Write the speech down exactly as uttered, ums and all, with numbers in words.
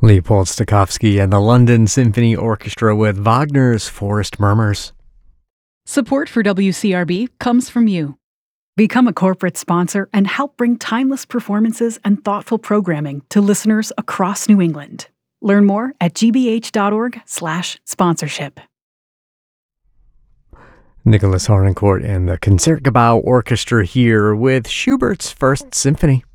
Leopold Stokowski and the London Symphony Orchestra with Wagner's Forest Murmurs. Support for W C R B comes from you. Become a corporate sponsor and help bring timeless performances and thoughtful programming to listeners across New England. Learn more at gbh.org slash sponsorship. Nicholas Harnoncourt and the Concertgebouw Orchestra here with Schubert's First Symphony.